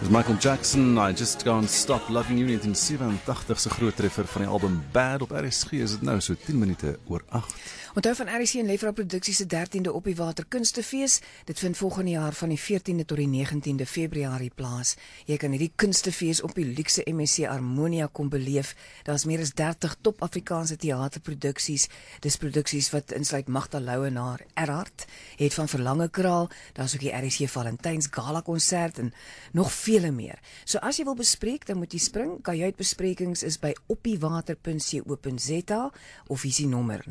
Dis Michael Jackson, I Just Can't Stop Loving You, 1987 se groot treffer van die album Bad op RSG. Is dit nou so 10 minute oor 8. Onthou van RSG en Lefra Produksie se 13de Op die Water Kunstefees. Dit vind volgende jaar van die 14de tot die 19de Februarie plaas. Jy kan hierdie kunstefees op die luukse MSC Harmonia kom beleef. Daar's meer as 30 top Afrikaanse teaterproduksies. Dis produksies wat insluit Magda Louwenaar, Erhard, het van Verlange Kraal, daar's ook die RSG Valentyns Gala konsert en nog vele meer. So as jy wil bespreek, dan moet jy spring. Kajuitbesprekings is by opdiewater.co.za of is die nommer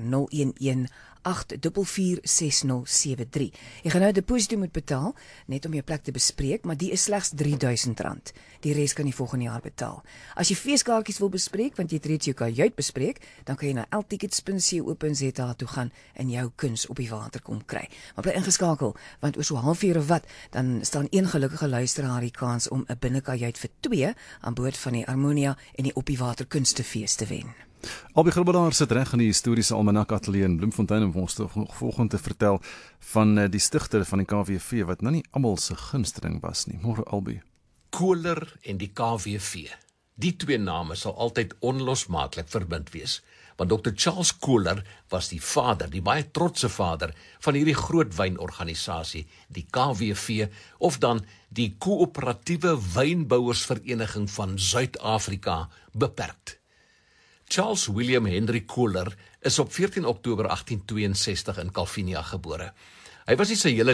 011-844-6073. Jy gaan nou deposito moet betaal, net om jou plek te bespreek, maar die is slegs R3000. Die res kan jy volgende jaar betaal. As jy feeskaartjies wil bespreek, want jy het reeds jou kajuit bespreek, dan kan jy na ltickets.co.za toe gaan en jou kuns op die water kom kry. Maar bly ingeskakel, want oor so halfuur of wat, dan staan een gelukkige luisteraar die kans om 'n binnekajuit vir 2 aan boord van die Harmonia en die Op die Water Kunstefees te wen. Albie Grobelaar sit reg in die historiese Almanak Ateljee in Bloemfontein om ons volgende te vertel van die stigter van die KWV wat nou nie almal se gunsteling was nie. Môre Albie. Kohler en die KWV. Die twee name sal altyd onlosmaaklik verbind wees, want Dr. Charles Kohler was die vader, die baie trotse vader van hierdie groot wynorganisasie, die KWV, of dan die Koöperatiewe Wynbouersvereniging van Suid-Afrika beperkt. Charles William Henry Kohler is op 14 Oktober 1862 in Calvinia gebore. Hy was nie sy hele